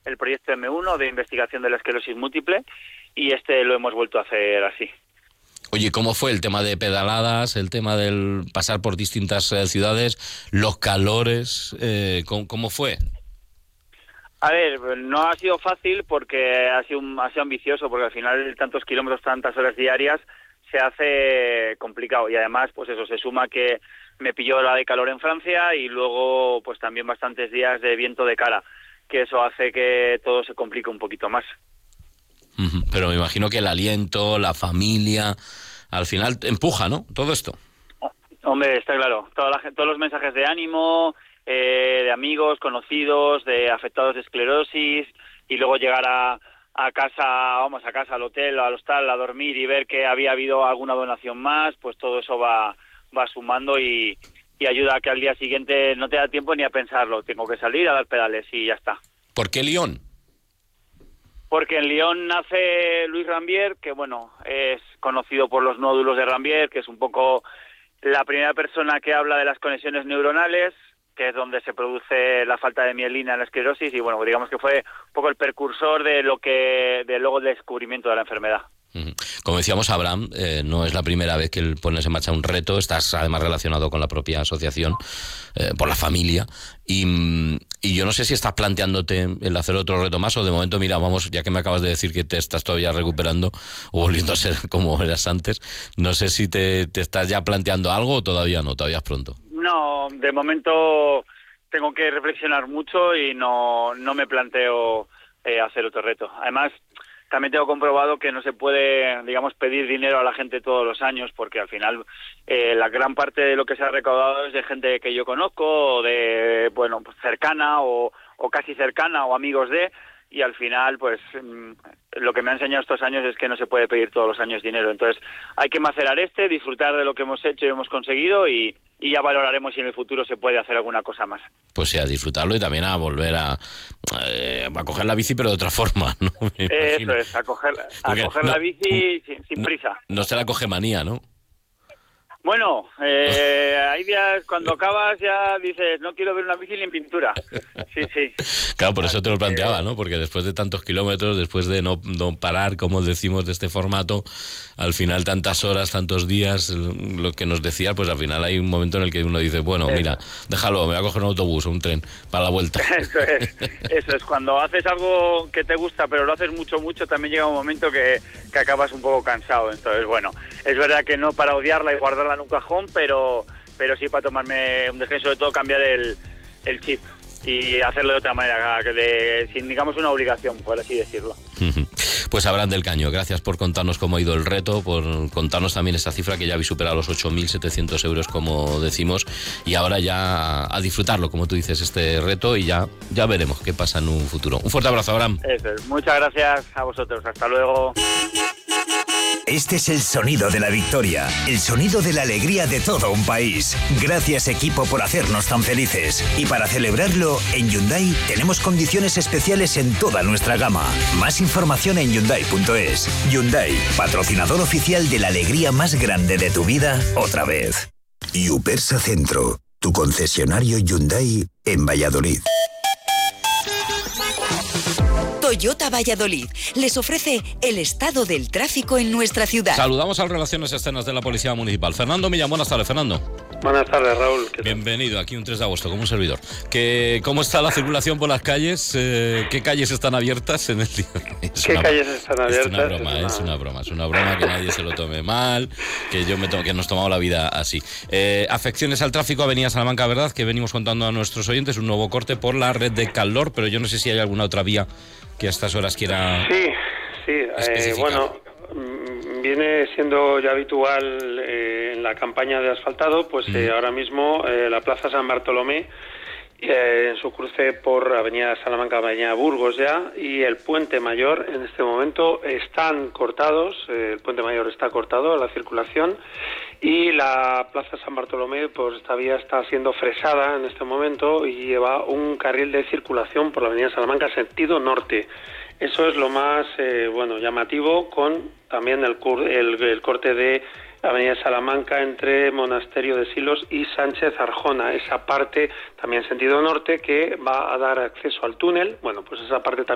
el proyecto M1 de investigación de la esclerosis múltiple, y lo hemos vuelto a hacer así. Oye, ¿cómo fue el tema de pedaladas, el tema del pasar por distintas ciudades, los calores? ¿Cómo fue? A ver, no ha sido fácil porque ha sido ambicioso, porque al final tantos kilómetros, tantas horas diarias, se hace complicado. Y además, pues eso, se suma que me pilló la de calor en Francia y luego pues también bastantes días de viento de cara, que eso hace que todo se complique un poquito más. Pero me imagino que el aliento, la familia, al final empuja, ¿no? Todo esto. Hombre, está claro. Todos los mensajes de ánimo, de amigos, conocidos, de afectados de esclerosis, y luego llegar a casa, al hotel, al hostal, a dormir y ver que había habido alguna donación más, pues todo eso va sumando y ayuda a que al día siguiente no te da tiempo ni a pensarlo. Tengo que salir a dar pedales y ya está. ¿Por qué Lyon? Porque en Lyon nace Luis Rambier, que bueno, es conocido por los nódulos de Rambier, que es un poco la primera persona que habla de las conexiones neuronales, que es donde se produce la falta de mielina en la esclerosis, y bueno, digamos que fue un poco el precursor de luego el descubrimiento de la enfermedad. Como decíamos, Abraham, no es la primera vez que pones en marcha un reto, estás además relacionado con la propia asociación, por la familia, y yo no sé si estás planteándote el hacer otro reto más, o de momento, mira, vamos, ya que me acabas de decir que te estás todavía recuperando o volviendo a ser como eras antes, no sé si te estás ya planteando algo o todavía no, todavía es pronto. No, de momento tengo que reflexionar mucho y no me planteo hacer otro reto. Además, también tengo comprobado que no se puede, digamos, pedir dinero a la gente todos los años, porque al final la gran parte de lo que se ha recaudado es de gente que yo conozco, o de, bueno, pues cercana o casi cercana, o amigos de, y al final, pues, lo que me ha enseñado estos años es que no se puede pedir todos los años dinero. Entonces, hay que macerar disfrutar de lo que hemos hecho y hemos conseguido, y ya valoraremos si en el futuro se puede hacer alguna cosa más. Pues sí, a disfrutarlo y también a volver a coger la bici, pero de otra forma, ¿no? Eso es, a coger la bici sin prisa. No se la coge manía, ¿no? Bueno, hay días cuando acabas ya dices, no quiero ver una bici ni en pintura. Sí. Claro, por eso te lo planteaba, ¿no? Porque después de tantos kilómetros, después de no parar, como decimos, de este formato, al final tantas horas, tantos días, lo que nos decías, pues al final hay un momento en el que uno dice, bueno, mira, déjalo, me voy a coger un autobús o un tren para la vuelta. Eso es, cuando haces algo que te gusta, pero lo haces mucho, también llega un momento que acabas un poco cansado. Entonces, bueno, es verdad que no para odiarla y guardarla en un cajón, pero sí para tomarme un descanso, sobre todo cambiar el chip y hacerlo de otra manera, sin, digamos, una obligación, por así decirlo. Pues Abraham del Caño, gracias por contarnos cómo ha ido el reto, por contarnos también esta cifra que ya habéis superado los 8.700 euros, como decimos, y ahora ya a disfrutarlo, como tú dices, este reto, y ya veremos qué pasa en un futuro. Un fuerte abrazo, Abraham. Eso es. Muchas gracias a vosotros, hasta luego. Este es el sonido de la victoria, el sonido de la alegría de todo un país. Gracias, equipo, por hacernos tan felices. Y para celebrarlo, en Hyundai tenemos condiciones especiales en toda nuestra gama. Más información en Hyundai.es. Hyundai, patrocinador oficial de la alegría más grande de tu vida, otra vez. Yupersa Centro, tu concesionario Hyundai en Valladolid. Toyota Valladolid les ofrece el estado del tráfico en nuestra ciudad. Saludamos al Relaciones Externas de la Policía Municipal. Fernando Millán, buenas tardes, Fernando. Buenas tardes, Raúl. Bienvenido, aquí un 3 de agosto, como un servidor. ¿Cómo está la circulación por las calles? ¿Qué calles están abiertas en el día? ¿Qué calles están abiertas? Es una broma, que nadie se lo tome mal, que nos tomamos la vida así. Afecciones al tráfico, Avenida Salamanca, ¿verdad? Que venimos contando a nuestros oyentes, un nuevo corte por la red de calor, pero yo no sé si hay alguna otra vía que a estas horas quiera especificar. Bueno, viene siendo ya habitual en la campaña de asfaltado, pues ahora mismo la Plaza San Bartolomé, en su cruce por Avenida Salamanca, Avenida Burgos ya, y el Puente Mayor en este momento están cortados, el Puente Mayor está cortado a la circulación, y la Plaza San Bartolomé, pues esta vía está siendo fresada en este momento y lleva un carril de circulación por la Avenida Salamanca sentido norte. Eso es lo más llamativo, con también el corte de Avenida Salamanca entre Monasterio de Silos y Sánchez Arjona, esa parte también sentido norte que va a dar acceso al túnel. Bueno, pues esa parte también